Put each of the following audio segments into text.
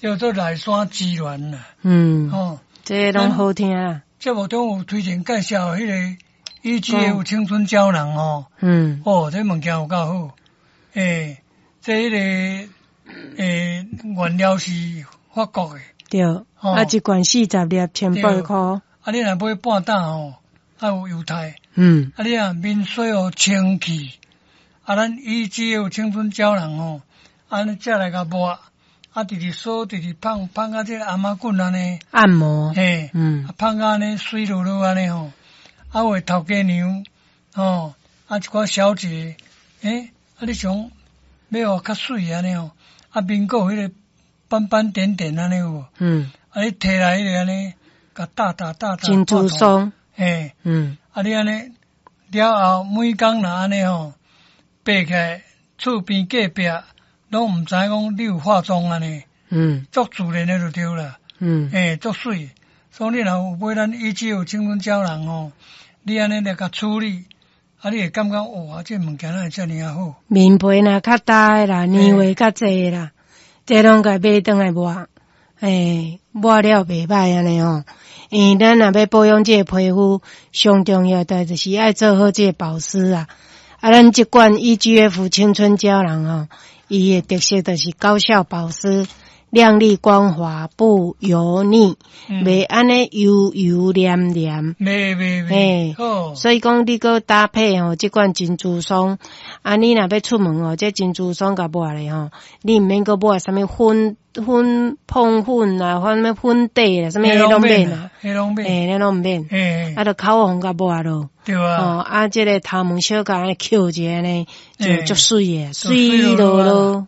叫做内山之源啦。 这拢好听啊。 节目中有推荐介绍迄个EGF 青春胶囊这物件有够好。这迄个原料是法国的。对。 一罐40粒18块。 你若买半担有犹太。你若面水清气，咱EGF 青春胶囊安尼食来甲抹。直直梳，直直放到这个阿妈棍安尼按摩， 放到安尼水落落安尼为头家娘一寡小姐，你想要较水安尼面个迄个斑斑点点安尼有你摕来迄个安尼，甲打珍珠霜， 你安尼了后每工若安尼爬起来厝边隔壁。拢毋知讲你有化妆安尼，足自然的就对啦，足水。所以你若有买咱EGF青春胶囊你安尼来甲处理，你会感觉哇，这物件哪会遮尔啊好？ 面皮若较大的啦，年岁较济啦，这拢甲买转来抹，抹了袂歹安尼因为咱若要保养这个皮肤，上重要的就是爱做好这个保湿啊。咱这罐 EGF 青春胶囊伊的特色就是高效保湿、亮丽光滑、不油腻，袂安尼油油黏黏。所以讲你搁搭配这款珍珠霜，你若要出门这珍珠霜甲抹咧你毋免搁抹啥物碰粉啦，或什么粉底啦，什么迄拢免啦， 迄拢免， 迄拢毋免，就口红甲抹咯。 对啊， 这个头毛小甲安扣一下呢，就足水诶，水落咯。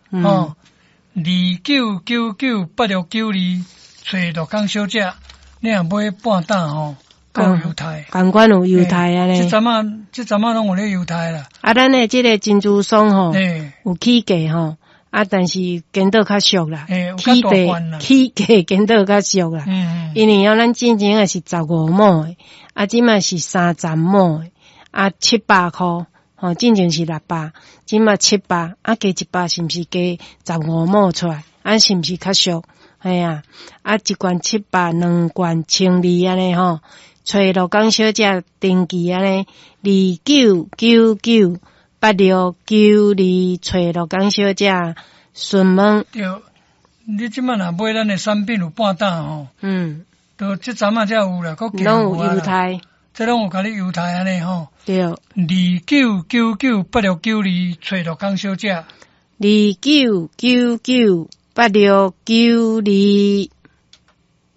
29998692，找陆港小姐，你若买半担够犹太， 同款有犹太安尼。 这阵拢有咧犹太啦。 咱诶这个珍珠霜有起价但是见到较俗啦，起价见到较俗啦。因为咱之前也是15毛诶，即嘛是30毛诶，700块，之前是600，即嘛700，加100是毋是加15毛出来？是毋是较俗？一罐700，两罐1200安尼找陆港小姐登记安尼29998692，找陆港小姐询问。 对，你即摆若买咱的产品有半担都这阵才有啦，拢有犹太， 这拢有甲你犹太安尼对 ，29998692，找陆港小姐。 29998692。